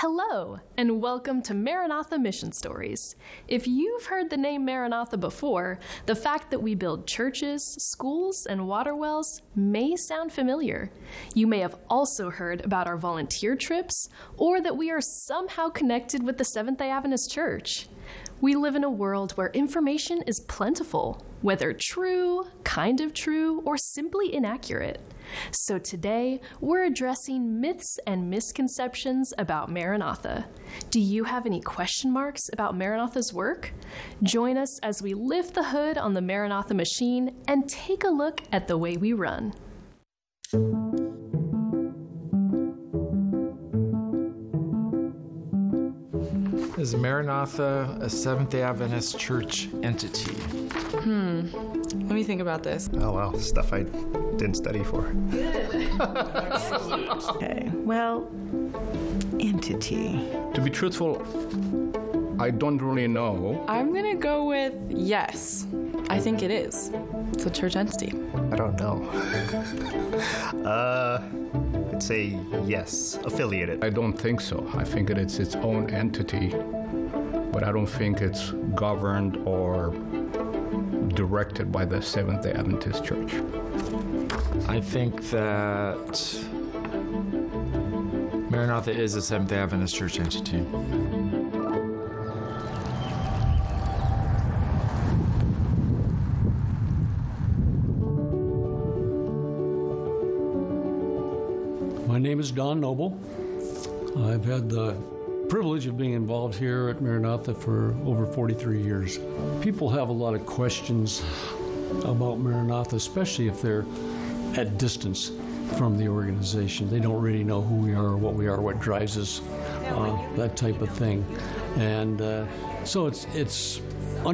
Hello, and welcome to Maranatha Mission Stories. If you've heard the name Maranatha before, the fact that we build churches, schools, and water wells may sound familiar. You may have also heard about our volunteer trips, or that we are somehow connected with the Seventh-day Adventist Church. We live in a world where information is plentiful, whether true, kind of true, or simply inaccurate. So today, we're addressing myths and misconceptions about Maranatha. Do you have any question marks about Maranatha's work? Join us as we lift the hood on the Maranatha machine and take a look at the way we run. Is Maranatha a Seventh-day Adventist Church entity? Let me think about this. Oh, well, stuff I didn't study for. Okay, well, entity. To be truthful, I don't really know. I'm gonna go with yes. I think it is. It's a church entity. I don't know. I'd say yes, affiliated. I don't think so. I think it's its own entity, but I don't think it's governed or directed by the Seventh-day Adventist Church. I think that Maranatha is a Seventh-day Adventist Church entity. My name is Don Noble. I've had the privilege of being involved here at Maranatha for over 43 years. People have a lot of questions about Maranatha, especially if they're at distance from the organization. They don't really know who we are, what drives us, that type of thing. And so it's